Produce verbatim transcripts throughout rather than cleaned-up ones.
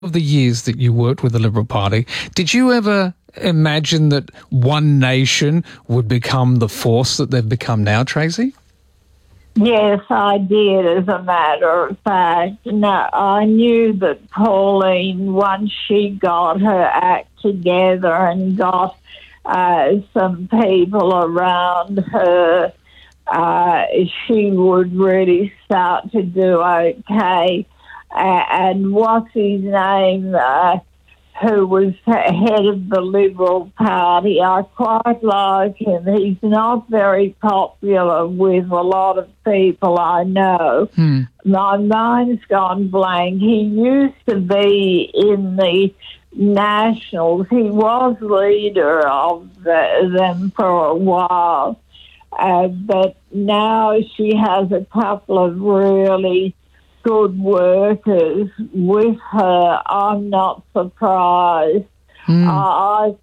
Of the years that you worked with the Liberal Party, did you ever imagine that One Nation would become the force that they've become now, Tracy? Yes, I did, as a matter of fact. No, I knew that Pauline, once she got her act together and got uh, some people around her, uh, she would really start to do okay. Uh, and what's his name, uh, who was head of the Liberal Party, I quite like him. He's not very popular with a lot of people I know. Hmm. My mind's gone blank. He used to be in the Nationals. He was leader of the, them for a while. Uh, but now she has a couple of really good workers with her. I'm not surprised. Mm. I,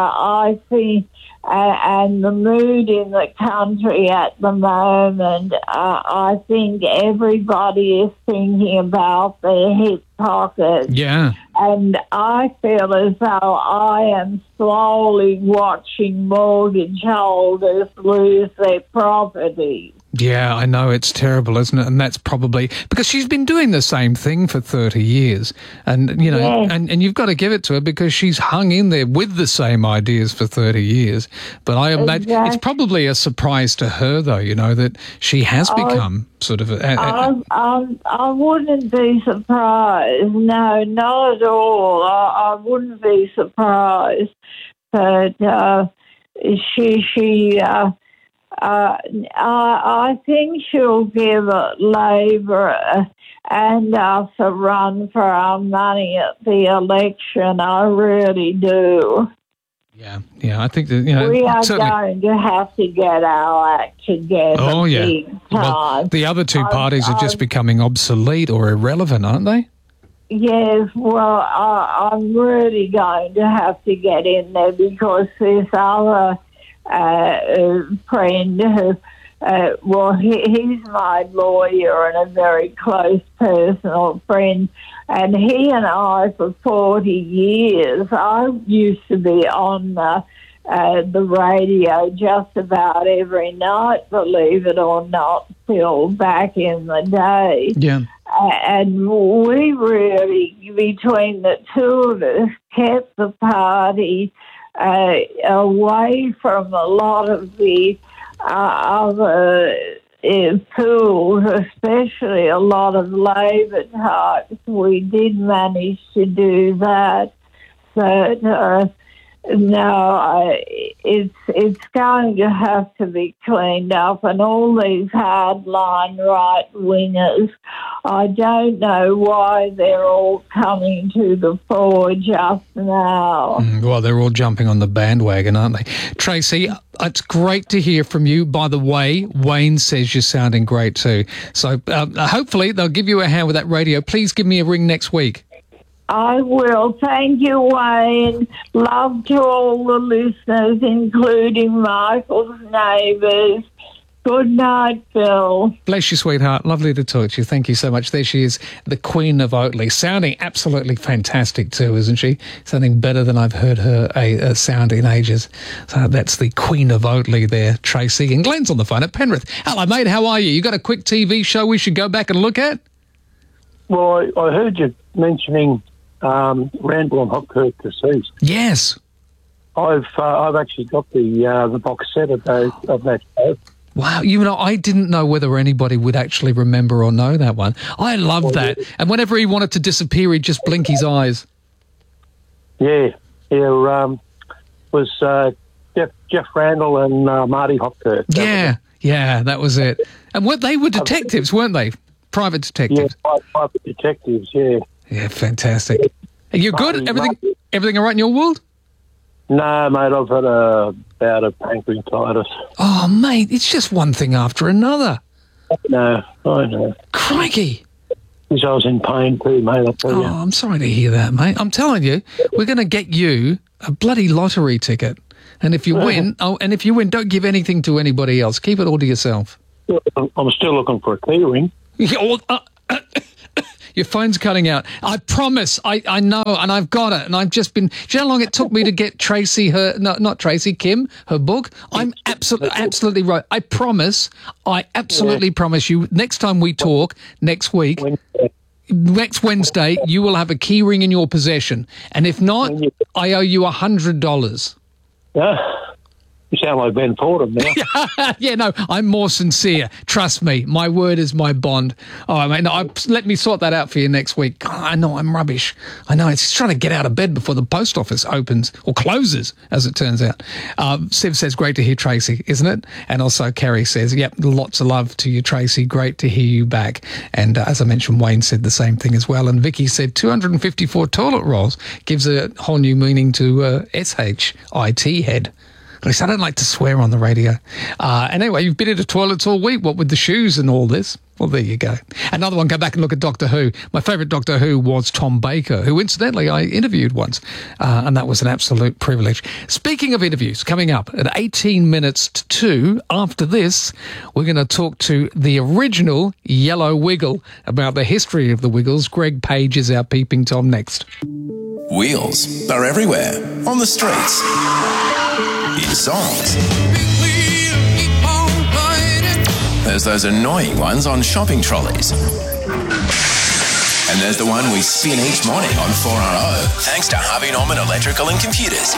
I think, uh, and the mood in the country at the moment, uh, I think everybody is thinking about their hip pockets. Yeah. And I feel as though I am slowly watching mortgage holders lose their property. Yeah, I know, it's terrible, isn't it? And that's probably because she's been doing the same thing for thirty years. And, you know, Yes. and, and you've got to give it to her because she's hung in there with the same ideas for thirty years. But I imagine Exactly. it's probably a surprise to her, though, you know, that she has I- become sort of... A, a, I, I, I wouldn't be surprised. No, not at all. I, I wouldn't be surprised. But uh, she, she, uh, uh, I, I think she'll give Labor uh, and us a run for our money at the election. I really do. yeah, yeah, I think that, you know... We are certainly- going to have to get our act together. Oh, yeah. Big time. Well, the other two I've- parties are just I've- becoming obsolete or irrelevant, aren't they? Yes, well, I, I'm really going to have to get in there because this other uh, uh, friend who, uh, well, he, he's my lawyer and a very close personal friend, and he and I for forty years, I used to be on uh, uh, the radio just about every night, believe it or not, still back in the day. Yeah. And we really, between the two of us, kept the party uh, away from a lot of the uh, other uh, pools, especially a lot of Labor types. We did manage to do that. But uh, no, I, it's it's going to have to be cleaned up, and all these hardline right wingers, I don't know why they're all coming to the fore just now. Mm, well, they're all jumping on the bandwagon, aren't they? Tracy, it's great to hear from you. By the way, Wayne says you're sounding great too. So um, hopefully they'll give you a hand with that radio. Please give me a ring next week. I will. Thank you, Wayne. Love to all the listeners, including Michael's neighbours. Good night, Phil. Bless you, sweetheart. Lovely to talk to you. Thank you so much. There she is, the Queen of Oatley, sounding absolutely fantastic too, isn't she? Sounding better than I've heard her a, a sound in ages. So that's the Queen of Oatley there, Tracy. And Glenn's on the phone at Penrith. Hello, mate. How are you? You got a quick T V show we should go back and look at? Well, I, I heard you mentioning um, Randall and Hopkirk deceased. Yes. I've uh, I've actually got the uh, the box set of those of that show. Wow, you know, I didn't know whether anybody would actually remember or know that one. I loved that. And whenever he wanted to disappear, he'd just blink his eyes. Yeah, yeah. Um, was uh, Jeff Jeff Randall and uh, Marty Hopkirk. That Yeah, yeah, that was it. And what they were detectives, weren't they? Private was it. Yeah, detectives. private, private detectives. Yeah. Yeah, fantastic. Are you good? Marty, Everything, Marty. everything all right in your world? No, mate. I've had a bout of pancreatitis. Oh, mate, it's just one thing after another. No, I know. Crikey. Because I was in pain too, mate. I tell Oh, you. I'm sorry to hear that, mate. I'm telling you, we're going to get you a bloody lottery ticket. And if you win, oh, and if you win, don't give anything to anybody else. Keep it all to yourself. I'm still looking for a key ring. Yeah, well, uh, uh, Your phone's cutting out. I promise. I, I know, and I've got it. And I've just been... Do you know how long it took me to get Tracy her... No, not Tracy, Kim, her book? I'm absolutely, absolutely right. I promise. I absolutely yeah. promise you. Next time we talk, next week... Wednesday. Next Wednesday, you will have a key ring in your possession. And if not, I owe you one hundred dollars. Yeah. You sound like Ben Fordham now. Yeah, no, I'm more sincere. Trust me. My word is my bond. Oh, I mean, I, let me sort that out for you next week. God, I know I'm rubbish. I know. It's just trying to get out of bed before the post office opens, or closes, as it turns out. Um, Siv says, great to hear Tracy, isn't it? And also Kerry says, yep, lots of love to you, Tracy. Great to hear you back. And uh, as I mentioned, Wayne said the same thing as well. And Vicky said, two hundred fifty-four toilet rolls gives a whole new meaning to uh, S H I T head. At least I don't like to swear on the radio. Uh, and anyway, you've been into toilets all week, what with the shoes and all this. Well, there you go. Another one, go back and look at Doctor Who. My favourite Doctor Who was Tom Baker, who incidentally I interviewed once, uh, and that was an absolute privilege. Speaking of interviews, coming up at eighteen minutes to two, after this, we're going to talk to the original Yellow Wiggle about the history of the Wiggles. Greg Page is our peeping Tom next. Wheels are everywhere, on the streets, in songs. There's those annoying ones on shopping trolleys. And there's the one we spin each morning on four R O, thanks to Harvey Norman Electrical and Computers.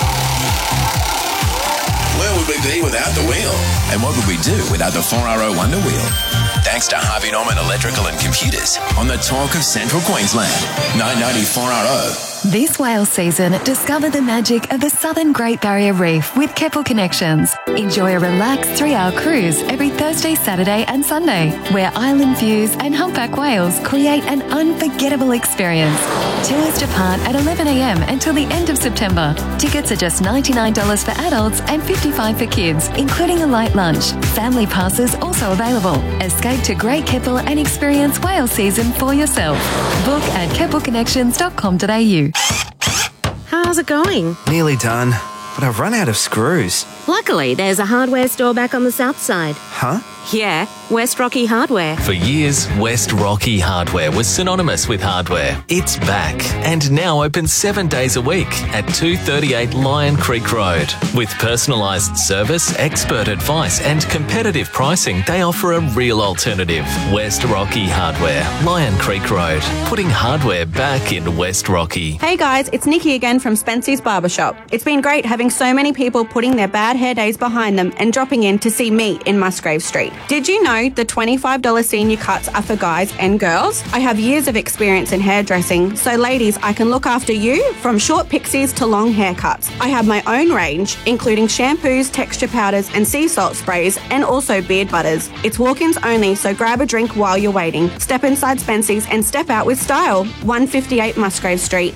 Where would we be without the wheel? And what would we do without the four R O Wonder Wheel? Thanks to Harvey Norman Electrical and Computers on the Talk of Central Queensland, nine ninety four R O. This whale season, discover the magic of the Southern Great Barrier Reef with Keppel Connections. Enjoy a relaxed three-hour cruise every Thursday, Saturday and Sunday, where island views and humpback whales create an unforgettable experience. Tours depart at eleven a m until the end of September. Tickets are just ninety-nine dollars for adults and fifty-five dollars for kids, including a light lunch. Family passes also available. Escape to Great Keppel and experience whale season for yourself. Book at keppel connections dot com dot a u. How's it going? Nearly done, but I've run out of screws. Luckily, there's a hardware store back on the south side. Huh? Yeah, West Rocky Hardware. For years, West Rocky Hardware was synonymous with hardware. It's back and now open seven days a week at two thirty-eight Lion Creek Road. With personalised service, expert advice and competitive pricing, they offer a real alternative. West Rocky Hardware, Lion Creek Road, putting hardware back in West Rocky. Hey guys, it's Nikki again from Spency's Barbershop. It's been great having so many people putting their bad hair days behind them and dropping in to see me in Musgrave Street. Did you know the twenty-five dollars senior cuts are for guys and girls? I have years of experience in hairdressing, so ladies, I can look after you from short pixies to long haircuts. I have my own range, including shampoos, texture powders and sea salt sprays, and also beard butters. It's walk-ins only, so grab a drink while you're waiting. Step inside Spency's and step out with style. one fifty-eight Musgrave Street.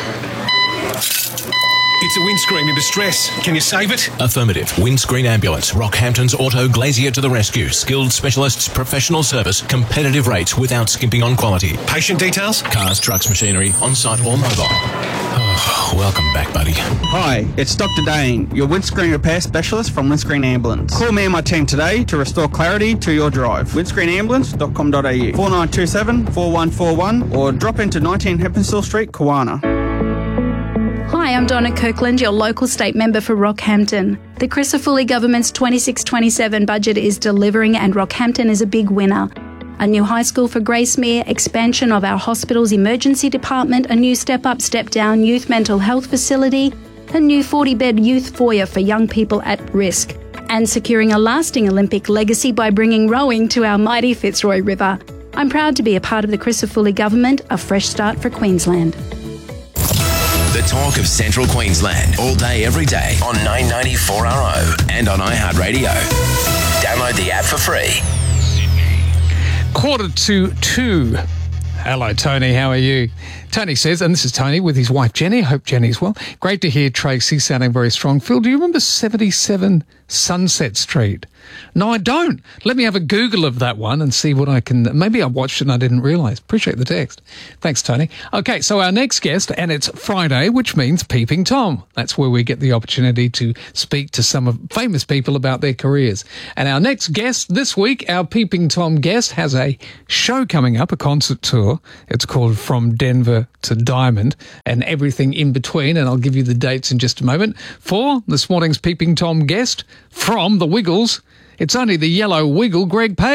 It's a windscreen in distress. Can you save it? Affirmative. Windscreen Ambulance. Rockhampton's Auto Glazier to the rescue. Skilled specialists, professional service, competitive rates without skimping on quality. Patient details? Cars, trucks, machinery, on-site or mobile. Oh, welcome back, buddy. Hi, it's Doctor Dane, your windscreen repair specialist from Windscreen Ambulance. Call me and my team today to restore clarity to your drive. windscreen ambulance dot com dot a u, four nine two seven, four one four one, or drop into nineteen Heppenstall Street, Kawana. Hi, I'm Donna Kirkland, your local state member for Rockhampton. The Crisafulli government's twenty-six twenty-seven budget is delivering and Rockhampton is a big winner. A new high school for Gracemere, expansion of our hospital's emergency department, a new step-up, step-down youth mental health facility, a new forty-bed youth foyer for young people at risk, and securing a lasting Olympic legacy by bringing rowing to our mighty Fitzroy River. I'm proud to be a part of the Crisafulli government, a fresh start for Queensland. The Talk of Central Queensland, all day, every day on nine ninety four R O and on iHeartRadio. Download the app for free. Quarter to two. Hello, Tony. How are you? Tony says, and this is Tony with his wife Jenny. I hope Jenny's well. Great to hear Tracy sounding very strong. Phil, do you remember seventy-seven Sunset Street? No, I don't. Let me have a Google of that one and see what I can... Maybe I watched it and I didn't realise. Appreciate the text. Thanks, Tony. Okay, so our next guest, and it's Friday, which means Peeping Tom. That's where we get the opportunity to speak to some of famous people about their careers. And our next guest this week, our Peeping Tom guest, has a show coming up, a concert tour. It's called From Denver to Diamond and everything in between, and I'll give you the dates in just a moment. For this morning's Peeping Tom guest from the Wiggles, it's only the yellow wiggle, Greg Page.